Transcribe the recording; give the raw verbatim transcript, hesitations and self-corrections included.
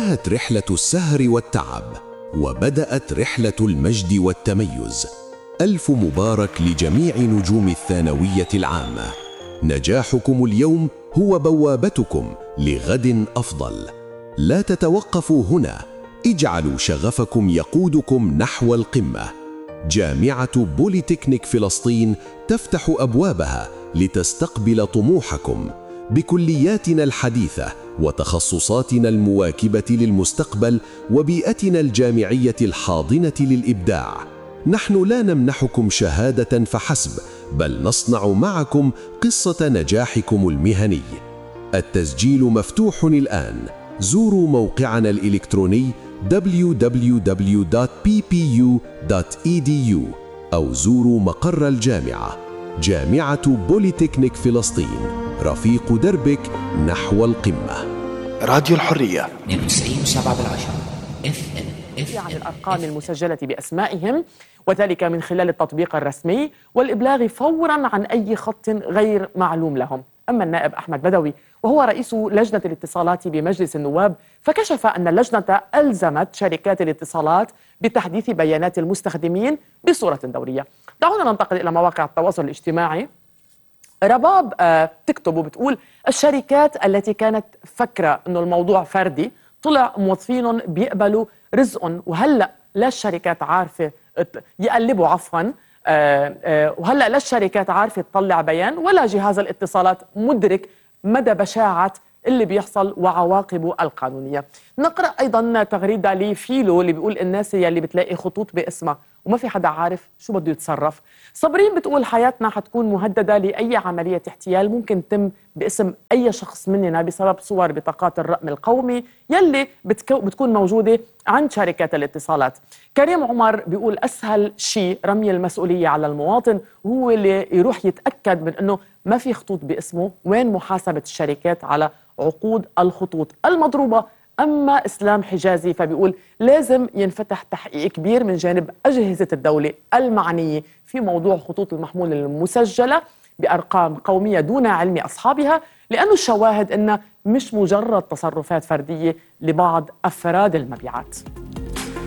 انتهت رحلة السهر والتعب وبدأت رحلة المجد والتميز. ألف مبارك لجميع نجوم الثانوية العامة. نجاحكم اليوم هو بوابتكم لغد أفضل. لا تتوقفوا هنا، اجعلوا شغفكم يقودكم نحو القمة. جامعة بوليتكنيك فلسطين تفتح أبوابها لتستقبل طموحكم بكلياتنا الحديثة وتخصصاتنا المواكبة للمستقبل وبيئتنا الجامعية الحاضنة للإبداع. نحن لا نمنحكم شهادة فحسب، بل نصنع معكم قصة نجاحكم المهني. التسجيل مفتوح الآن. زوروا موقعنا الإلكتروني دبليو دبليو دبليو دوت بي بي يو دوت إي دي يو أو زوروا مقر الجامعة. جامعة بوليتكنيك فلسطين، رفيق دربك نحو القمة. راديو الحرية اثنين وتسعين وسبعة بالعشرة اف ام عن الأرقام المسجلة بأسمائهم، وذلك من خلال التطبيق الرسمي والإبلاغ فوراً عن أي خط غير معلوم لهم. أما النائب أحمد بدوي وهو رئيس لجنة الاتصالات بمجلس النواب، فكشف أن اللجنة ألزمت شركات الاتصالات بتحديث بيانات المستخدمين بصورة دورية. دعونا ننتقل إلى مواقع التواصل الاجتماعي. رباب آه تكتب وبتقول: الشركات التي كانت فكرة أنه الموضوع فردي طلع موظفين بيقبلوا رزق، وهلأ لا الشركات عارفة يقلبوا عفوا آه آه وهلأ لا الشركات عارفة تطلع بيان ولا جهاز الاتصالات مدرك مدى بشاعة اللي بيحصل وعواقبه القانونية. نقرأ أيضا تغريدة لفيلو اللي بيقول: الناس اللي بتلاقي خطوط باسمها وما في حدا عارف شو بده يتصرف. صابرين بتقول: حياتنا حتكون مهددة لأي عملية احتيال ممكن تم باسم أي شخص مننا بسبب صور بطاقات الرقم القومي يلي بتكو بتكون موجودة عند شركات الاتصالات. كريم عمر بيقول: أسهل شيء رمي المسؤولية على المواطن، وهو اللي يروح يتأكد من أنه ما في خطوط باسمه. وين محاسبة الشركات على عقود الخطوط المضروبة؟ أما إسلام حجازي فبيقول: لازم ينفتح تحقيق كبير من جانب أجهزة الدولة المعنية في موضوع خطوط المحمول المسجلة بأرقام قومية دون علم أصحابها، لأنه الشواهد إنها مش مجرد تصرفات فردية لبعض أفراد المبيعات.